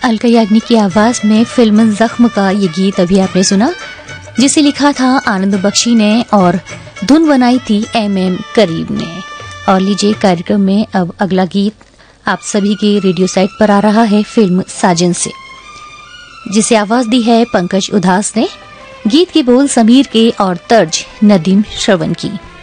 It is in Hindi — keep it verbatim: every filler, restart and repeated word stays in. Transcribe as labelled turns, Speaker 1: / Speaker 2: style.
Speaker 1: अलका याग्निक की आवाज में फिल्म जख्म का ये गीत अभी आपने सुना, जिसे लिखा था आनंद बख्शी ने और धुन बनाई थी एम एम करीब ने। और लीजिए कार्यक्रम में अब अगला गीत आप सभी के रेडियो साइट पर आ रहा है फिल्म साजन से, जिसे आवाज दी है पंकज उधास ने। गीत के बोल समीर के और तर्ज नदीम श्रवण की।